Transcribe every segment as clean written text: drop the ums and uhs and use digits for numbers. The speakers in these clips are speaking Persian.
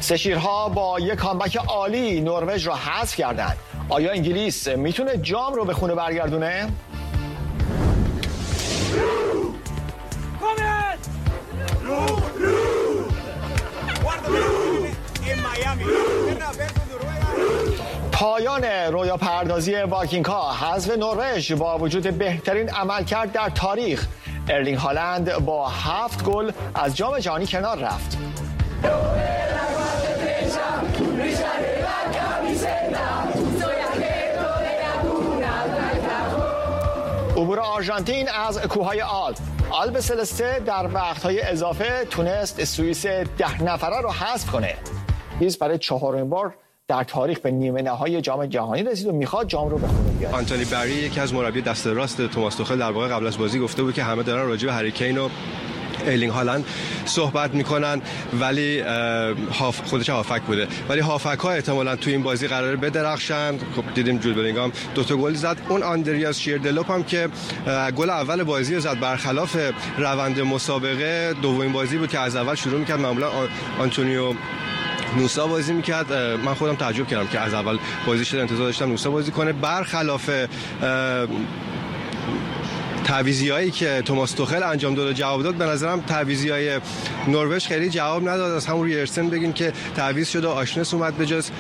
سه‌شیرها با یک کامبک عالی نروژ را حذف کردند. آیا انگلیس میتونه جام رو به خونه برگردونه؟ پایان رویا پردازی وایکینگ‌ها حذف نروژ با وجود بهترین عملکرد در تاریخ. ارلینگ هالند با 7 گل از جام جهانی کنار رفت. عبور آرژانتین از کوههای آلپ سلسته در وقت‌های اضافه تونست سوئیس 10 نفره رو حذف کنه. سوئیس برای 4مین بار در تاریخ به نیمه نهایی جام جهانی رسید و میخواد جام رو به خونه بیاره. آنتونی بری یکی از مربی دست راست توماس توخل در واقع قبل از بازی گفته بود که همه دارن راجع به هری کین و ارلینگ هالند صحبت میکنن، ولی خودش هافک بوده، ولی هافک ها احتمالاً تو این بازی قراره بدرخشن. خب دیدیم جود بلینگهام 2 گل زد. اون آندریاس شیردلوپ هم که گل اول بازی رو زد برخلاف روند مسابقه، دومین بازی بود که از اول شروع میکرد. معمولا آنتونیو نوسا بازی میکرد. من خودم تعجب کردم که از اول بازی شده، انتظار داشتم نوسا بازی کنه. برخلاف تعویضی‌هایی که توماس توخل انجام داد و جواب داد، به نظرم تعویضی‌های نروژ خیلی جواب نداد. از همون ریرسن بگیم که تعویض شد و آشنس اومد به جاش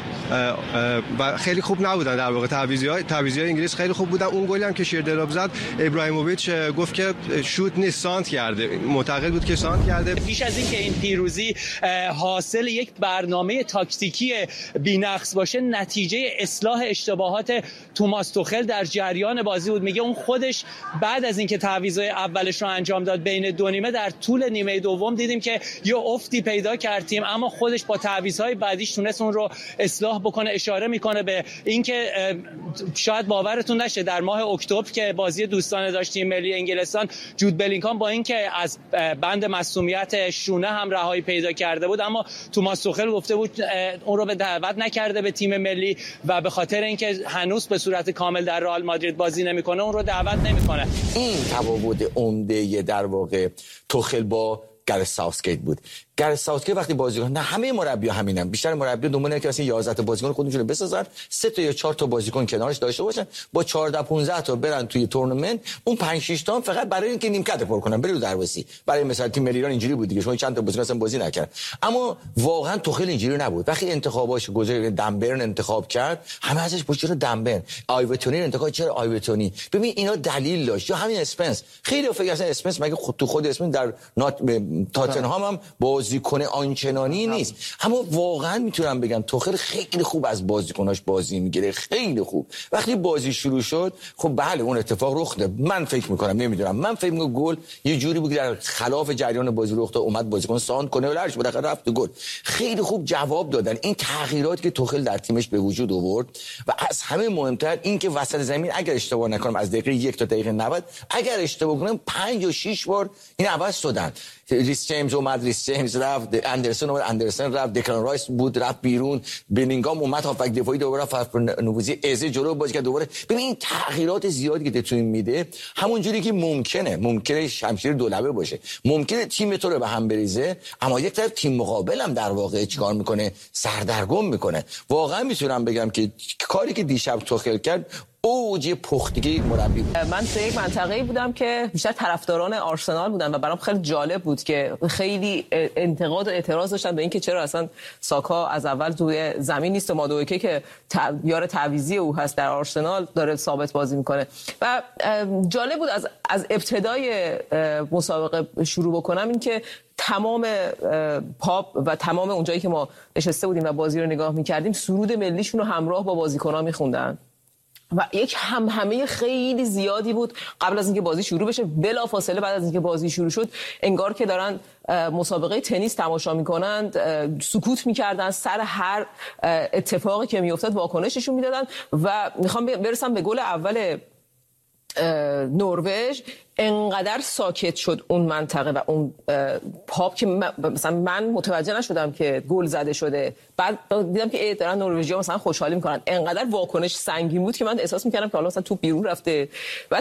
و خیلی خوب نبودن. در واقع تعویضی‌های انگلیس خیلی خوب بودن. اون گلی هم که شیردلوپ زد، ابراهیموویچ گفت که شوت نیست، سانت کرده، معتقد بود که سانت کرده. پیش از این که این پیروزی حاصل یک برنامه تاکتیکی بی‌نقص باشه، نتیجه اصلاح اشتباهات توماس توخل در جریان بازی بود. میگه اون خودش بعد از اینکه تعویضای اولش رو انجام داد بین دو نیمه، در طول نیمه دوم دیدیم که یه افتی پیدا کرد تیم، اما خودش با تعویضهای بعدیش تونست اون رو اصلاح بکنه. اشاره میکنه به اینکه شاید باورتون نشه در ماه اکتبر که بازی دوستانه داشت تیم ملی انگلستان، جود بلینگهام با اینکه از بند مصونیت شونه هم رهایی پیدا کرده بود، اما توماس توخل گفته بود اون رو به دعوت نکرده به تیم ملی و به خاطر اینکه هنوز به صورت کامل در رئال مادرید بازی نمیکنه اون رو دعوت نمیکنه. این تفاوت عمده در واقع توخل با گرت ساوثگیت بود. گرت ساوثگیت وقتی بازیکن، نه همه مربی‌ها همینن، بیشتر مربی‌ها دنبالن که مثلا 11 تا بازیکن خودشون رو بسازن، 3 تا یا 4 تا بازیکن کنارش داشته باشن، با 14 15 تا برن توی تورنمنت، اون 5 6 تا فقط برای اینکه نیمکت پر کنن برای دروازی. برای مثلا تیم ملی ایران اینجوری بود دیگه، شما چند تا بازیکن اصلا بازی نکردن. اما واقعا توخل اینجوری نبود. وقتی انتخاباش گذاشت دمبرن انتخاب کرد، همه ازش پشت چرا دمبرن، آیوتونی انتخاب چرا آیوتونی. ببین اینا دلیل داشت. یا همین اسپنس، خیلی فکر اصلا اسپنس مگه خود اسپنس در تاتنهام هم بازیکن آنچنانی نیست. اما واقعا میتونم بگم توخل خیلی خوب از بازیکناش بازی میگیره، خیلی خوب. وقتی بازی شروع شد، خب بله اون اتفاق رخ داد. من فکر میکنم، نمیدونم، من فکر میکنم گل یه جوری بود در خلاف جریان بازی رخ داد، اومد بازیکن ساند کنه ولی بالاخره رفت گل. خیلی خوب جواب دادن این تغییراتی که توخل در تیمش به وجود آورد. و از همه مهمتر این که وسط زمین اگر اشتباه نکنم از دقیقه 1 تا دقیقه 90 اگر اشتباه کنم 5 یا 6 بار این عوض شدن. ریس جیمز اومد، ریس جیمز رفت، اندرسون اومد، اندرسون رفت، دکلان رایس بود رفت بیرون، بلینگهام اومد هافک دفاعی دوباره رفت نفوذی، ازه جلو بازی کرد دوباره. ببین این تغییرات زیادی که تو میده، همون جوری که ممکنه شمشیر دولبه باشه، ممکنه تیم تو رو به هم بریزه، اما یک طرف تیم مقابل هم در واقع چیکار میکنه؟ سردرگم میکنه. واقعا میتونم بگم که کاری که دیشب توخل کرد اوج پختگی مربی بود. من تو یک منطقه‌ای بودم که بیشتر طرفداران آرسنال بودن و برام خیلی جالب بود که خیلی انتقاد و اعتراض داشتن به اینکه چرا اصلا ساکا از اول توی زمین نیست و مادوکه که یار تعویضی او هست در آرسنال داره ثابت بازی میکنه. و جالب بود از ابتدای مسابقه شروع بکنم این که تمام پاپ و تمام اونجایی که ما نشسته بودیم و بازی رو نگاه می‌کردیم سرود ملیشون رو همراه با بازیکن‌ها می‌خوندن و یک همهمه خیلی زیادی بود قبل از اینکه بازی شروع بشه. بلافاصله بعد از اینکه بازی شروع شد انگار که دارن مسابقه تنیس تماشا میکنند، سکوت میکردن، سر هر اتفاقی که میافتاد واکنششون میدادن. و میخوام برسم به گل اول نروژ. انقدر ساکت شد اون منطقه و اون پاپ که مثلا من متوجه نشدم که گل زده شده. بعد دیدم که دارن نروژی‌ها مثلا خوشحالی میکنن. انقدر واکنش سنگین بود که من احساس میکردم که حالا مثلا توپ بیرون رفته. بعد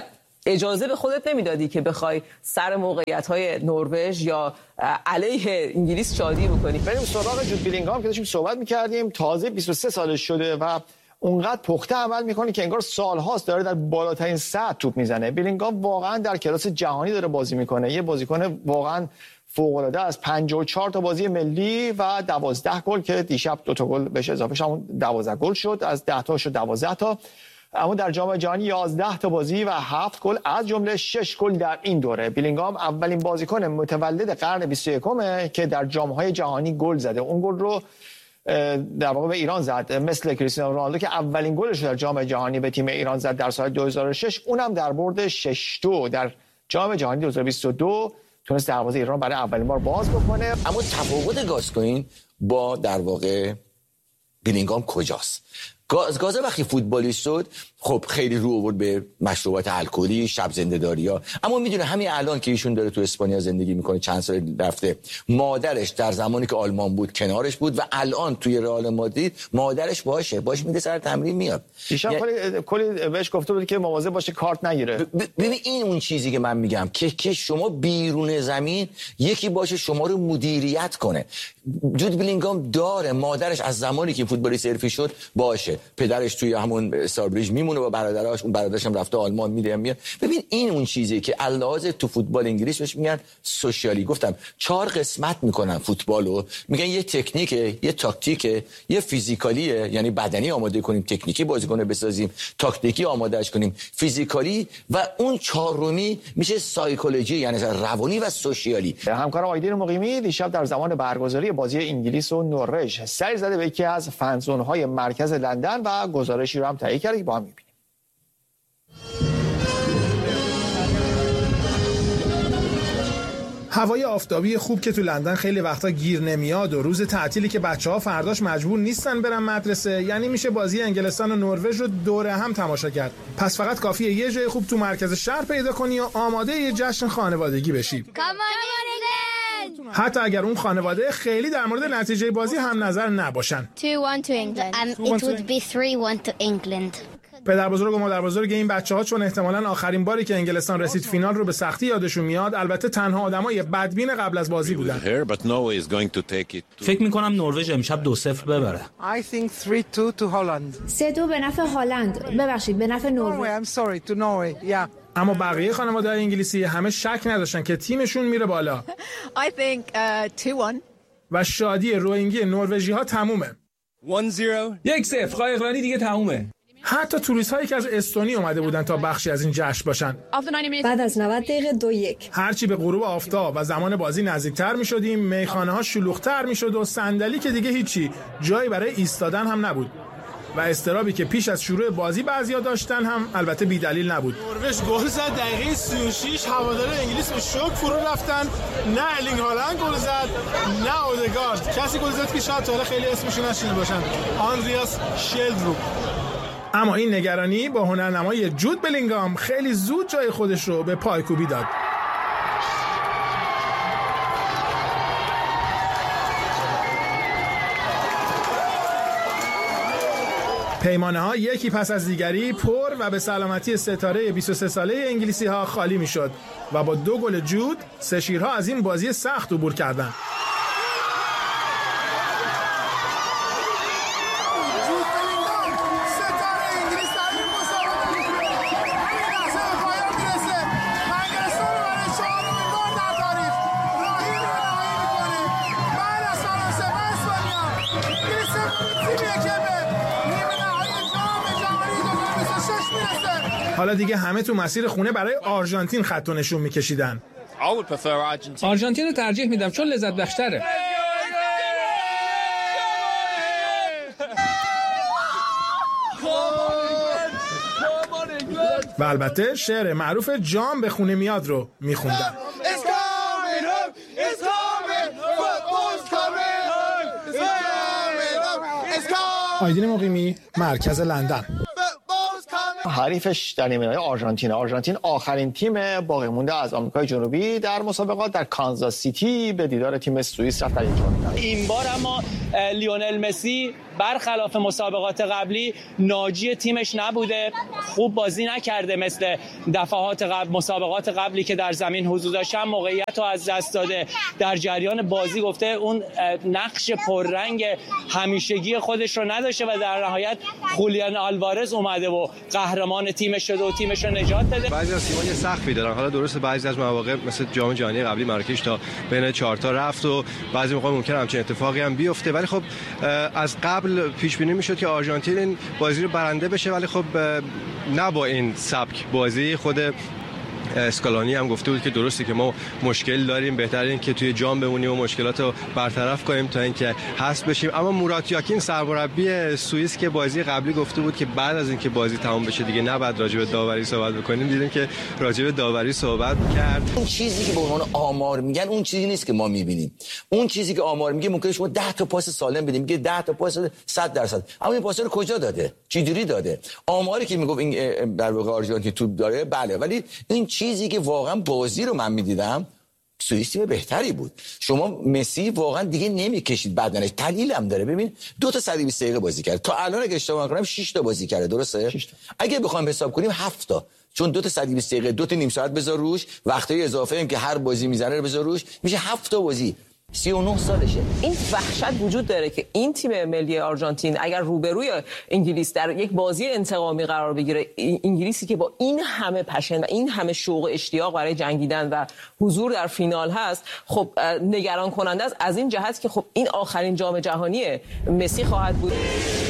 اجازه به خودت نمیدادی که بخوای سر موقعیت‌های نروژ یا علیه انگلیس شادی بکنی. بریم سراغ جود بلینگهام که داشتیم صحبت می‌کردیم. تازه 23 سالش شده و اونقدر پخته عمل میکنه که انگار سالهاست داره در بالاترین سطح توپ میزنه. بلینگهام واقعا در کلاس جهانی داره بازی میکنه. یه بازیکن واقعا فوق‌العاده از 54 تا بازی ملی و 12 گل که دیشب 2 تا گل بهش اضافه شد، 12 گل شد، از 10 تا شد 12 تا. اما در جام جهانی 11 تا بازی و 7 گل از جمله 6 گل در این دوره. بلینگهام اولین بازیکن متولد قرن 21 که در جام‌های جهانی گل زده. اون گل رو در واقع به ایران زد، مثل کریستیانو رونالدو که اولین گلش در جام جهانی به تیم ایران زد در سال 2006. اونم در برد 6-2 در جام جهانی 2022 تونست دروازه ایران برای اولین بار باز بکنه. اما تفاوت گاسکوئین با در واقع بلینگهام کجاست؟ گازه وقتی فوتبالیست شد خب خیلی رو آورد به مشروبات الکلی، شب زنده‌داری‌ها، اما میدونه همین الان که ایشون داره تو اسپانیا زندگی میکنه، چند سال رفته، مادرش در زمانی که آلمان بود کنارش بود و الان توی رئال مادرید مادرش باش میده سر تمرین میاد. دیشب کلی بهش گفته بود که مواظب باشه کارت نگیره. ببین این اون چیزی که من میگم که شما بیرون زمین یکی باشه شما رو مدیریت کنه. جود بلینگهام داره مادرش از زمانی که فوتبالیست حرفی شد باشه، پدرش توی همون استاربریج میمونه با برادراش، اون برادرش هم رفته آلمان میاد. ببین این اون چیزی که علاوه تو فوتبال انگلیس بهش میگن سوشیالی. گفتم 4 قسمت میکنن فوتبالو، میگن یه تکنیکه، یه تاکتیکه، یه فیزیکالیه، یعنی بدنی آماده کنیم، تکنیکی بازیکن بسازیم، تاکتیکی آمادهش کنیم، فیزیکالی، و اون چهارمی میشه سایکولوژی، یعنی روانی و سوشیالی. همکارم آیدین مقیمی دیشب در زمان برگزاری بازی انگلیس و نروژ سر زده به یکی از فنزون‌های مرکز لندن و گزارشی رو هم تهیه کرد که با هم می‌بینیم. هوای آفتابی خوب که تو لندن خیلی وقتا گیر نمیاد و روز تعطیلی که بچه‌ها فرداش مجبور نیستن برن مدرسه، یعنی میشه بازی انگلستان و نروژ رو دوره هم تماشا کرد. پس فقط کافیه یه جای خوب تو مرکز شهر پیدا کنی و آماده یه جشن خانوادگی بشی. حتی اگر اون خانواده خیلی در مورد نتیجه بازی هم نظر نباشن. 2-1 to England. It would be 3-1 to England. پدر بزرگ و مادر بزرگ این بچه‌ها چون احتمالاً آخرین باری که انگلستان رسید فینال رو به سختی یادشون میاد، البته تنها آدمای بدبین قبل از بازی بودن. فکر می‌کنم نروژ امشب 2-0 ببره. I think 3-2 to Holland. 3-2 به نفع هالند. ببخشید به نفع نروژ. I'm sorry to Norway. Yeah. اما بقیه خانواده‌های انگلیسی همه شک نداشتن که تیمشون میره بالا. I think 2-1. و شادی روینگی نروژی‌ها تمومه. 1-0 قایقرانی دیگه تمومه. حتی توریست هایی که از استونی اومده بودن تا بخشی از این جشن باشن. بعد از 90 دقیقه 2-1. هرچی به غروب آفتاب و زمان بازی نزدیکتر می شدیم، میخانه ها شلوغ‌تر می شد و صندلی که دیگه هیچی، جایی برای ایستادن هم نبود. و اضطرابی که پیش از شروع بازی بعضیا داشتن هم البته بی دلیل نبود. نروژ گل زد دقیقه 36، هوادار انگلیس به شوک فرو رفتن. نه الینگ هالند گل زد، نه اودگارد. کسی گل زد که شاید تا حالا خیلی اسمش نشنیده باشن، آندریاس شلدروپ. اما این نگرانی با هنرنمای جود بلینگهام خیلی زود جای خودش رو به پایکوبی داد. پیمانه ها یکی پس از دیگری پر و به سلامتی ستاره 23 ساله انگلیسی ها خالی می شد و با 2 گل جود سه شیرها از این بازی سخت عبور کردند. حالا دیگه همه تو مسیر خونه برای آرژانتین خط و نشون می‌کشیدن. آرژانتین رو ترجیح میدم چون لذت بخش‌تره. و البته شعر معروف جام به خونه میاد رو میخوندن. آیدین مقیمی، مرکز لندن. حریفش در نیمه‌نهایی آرژانتین آخرین تیم باقی مونده از آمریکای جنوبی در مسابقات در کانزاس سیتی به دیدار تیم سوئیس رفت در این تورنمنت. این بار اما لیونل مسی برخلاف مسابقات قبلی ناجی تیمش نبوده، خوب بازی نکرده مثل دفعات قبل، مسابقات قبلی که در زمین حضور داشتن موقعیت رو از دست داده. در جریان بازی گفته اون نقش پررنگ همیشگی خودش رو نداشته و در نهایت خولیان آلوارز اومده و قهرمان تیمش شده و تیمش رو نجات داده. بعضی از تیم‌ها یه سقفی دارن. حالا درسته بعضی از مواقع مثل جام جهانی قبلی مراکش تا بین 4 تا رفت و بعضی موقع ممکنه همچین اتفاقی هم بیفته، ولی خب از قبل پیش بینی میشد که آرژانتین این بازی رو برنده بشه، ولی خب نه با این سبک بازی. خود اسکالانی هم گفته بود که درسته که ما مشکل داریم، بهتره این که توی جام بمونیم و مشکلات رو برطرف کنیم تا اینکه حذف بشیم. اما مورات یاکین سرمربی سوئیس که بازی قبلی گفته بود که بعد از اینکه بازی تمام بشه دیگه نباید راجع به داوری صحبت بکنیم، دیدیم که راجع به داوری صحبت کرد. اون چیزی که به عنوان آمار میگن اون چیزی نیست که ما میبینیم. اون چیزی که آمار میگه ممکنه شما 10 تا پاس سالم بدیم، میگه 10 تا پاس 100%، اما این پاسا رو کجا داده؟ چجوری داده؟ آماری که میگفت این در واقع آرژانتین توپ داره بله، ولی این چیزی که واقعا بازی رو من میدیدم سوئیس تیم بهتری بود. شما مسی واقعا دیگه نمیکشید بدنش، دلیلم داره. ببین 2 تا 120 دقیقه بازی کرد، تا الان اگه اشتباه نکنم 6 تا بازی کرده، درسته؟ 6 تا. اگه بخوام حساب کنیم 7 تا، چون 2 تا 120 دقیقه 2 تا نیم ساعت بذار روش، وقتای اضافه هم که هر بازی میزنه رو بذار روش، میشه 7 تا بازی. 39 سالشه. این وحشت وجود داره که این تیم ملی آرژانتین اگر روبروی انگلیس در یک بازی انتقامی قرار بگیره، انگلیسی که با این همه پشن و این همه شوق و اشتیاق برای جنگیدن و حضور در فینال هست، خب نگران کننده است از این جهت که خب این آخرین جام جهانی مسی خواهد بود.